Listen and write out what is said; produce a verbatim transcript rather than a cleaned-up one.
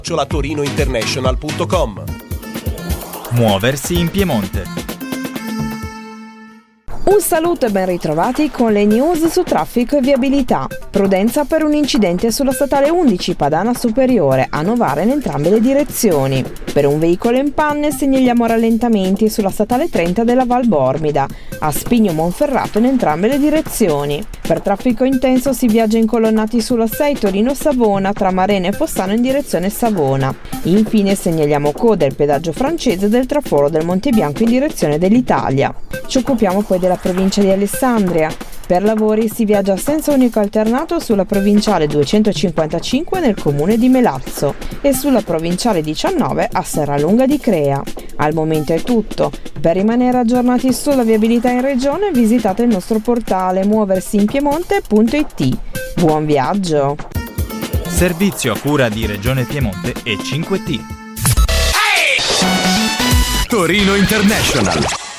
chiocciola torino international punto com. Muoversi in Piemonte. Un saluto e ben ritrovati con le news su traffico e viabilità. Prudenza per un incidente sulla statale undici Padana Superiore a Novara in entrambe le direzioni. Per un veicolo in panne segnaliamo rallentamenti sulla statale trenta della Val Bormida, a Spigno Monferrato in entrambe le direzioni. Per traffico intenso si viaggia incolonnati sulla sei Torino-Savona tra Marena e Fossano in direzione Savona. Infine segnaliamo coda il pedaggio francese del traforo del Monte Bianco in direzione dell'Italia. Ci occupiamo poi della provincia di Alessandria. Per lavori si viaggia a senso unico alternato sulla provinciale duecentocinquantacinque nel comune di Melazzo e sulla provinciale diciannove a Serralunga di Crea. Al momento è tutto. Per rimanere aggiornati sulla viabilità in regione visitate il nostro portale muoversiinpiemonte punto it. Buon viaggio! Servizio a cura di Regione Piemonte e cinque T. Torino International.